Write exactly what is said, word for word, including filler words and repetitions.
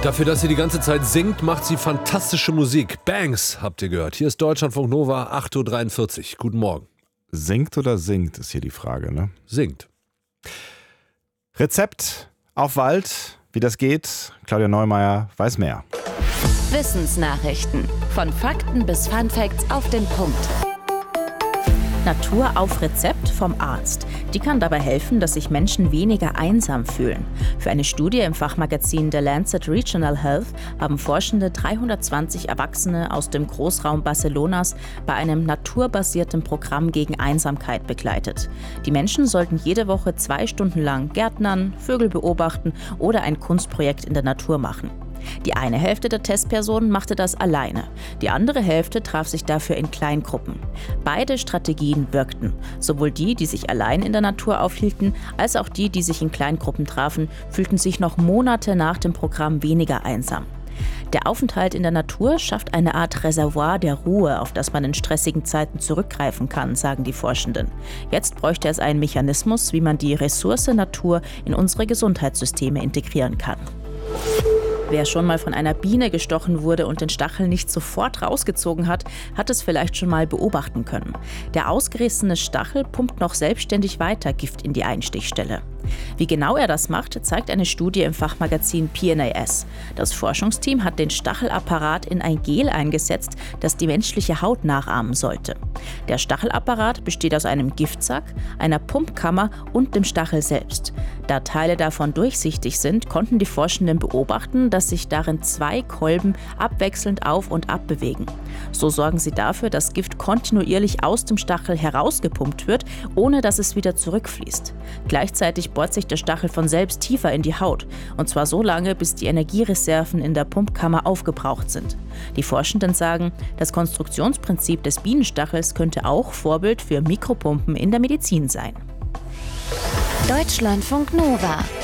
Dafür, dass sie die ganze Zeit singt, macht sie fantastische Musik. Banks, habt ihr gehört. Hier ist Deutschlandfunk Nova, acht Uhr dreiundvierzig. Guten Morgen. Singt oder singt, ist hier die Frage, ne? Singt. Rezept auf Wald, wie das geht. Claudia Neumeier weiß mehr. Wissensnachrichten. Von Fakten bis Funfacts auf den Punkt. Natur auf Rezept vom Arzt. Die kann dabei helfen, dass sich Menschen weniger einsam fühlen. Für eine Studie im Fachmagazin The Lancet Regional Health haben Forschende dreihundertzwanzig Erwachsene aus dem Großraum Barcelonas bei einem naturbasierten Programm gegen Einsamkeit begleitet. Die Menschen sollten jede Woche zwei Stunden lang Gärtnern, Vögel beobachten oder ein Kunstprojekt in der Natur machen. Die eine Hälfte der Testpersonen machte das alleine. Die andere Hälfte traf sich dafür in Kleingruppen. Beide Strategien wirkten. Sowohl die, die sich allein in der Natur aufhielten, als auch die, die sich in Kleingruppen trafen, fühlten sich noch Monate nach dem Programm weniger einsam. Der Aufenthalt in der Natur schafft eine Art Reservoir der Ruhe, auf das man in stressigen Zeiten zurückgreifen kann, sagen die Forschenden. Jetzt bräuchte es einen Mechanismus, wie man die Ressource Natur in unsere Gesundheitssysteme integrieren kann. Wer schon mal von einer Biene gestochen wurde und den Stachel nicht sofort rausgezogen hat, hat es vielleicht schon mal beobachten können. Der ausgerissene Stachel pumpt noch selbstständig weiter Gift in die Einstichstelle. Wie genau er das macht, zeigt eine Studie im Fachmagazin P N A S. Das Forschungsteam hat den Stachelapparat in ein Gel eingesetzt, das die menschliche Haut nachahmen sollte. Der Stachelapparat besteht aus einem Giftsack, einer Pumpkammer und dem Stachel selbst. Da Teile davon durchsichtig sind, konnten die Forschenden beobachten, dass sich darin zwei Kolben abwechselnd auf und ab bewegen. So sorgen sie dafür, dass Gift kontinuierlich aus dem Stachel herausgepumpt wird, ohne dass es wieder zurückfließt. Gleichzeitig bohrt sich der Stachel von selbst tiefer in die Haut, und zwar so lange, bis die Energiereserven in der Pumpkammer aufgebraucht sind. Die Forschenden sagen, das Konstruktionsprinzip des Bienenstachels könnte auch Vorbild für Mikropumpen in der Medizin sein. Deutschlandfunk Nova.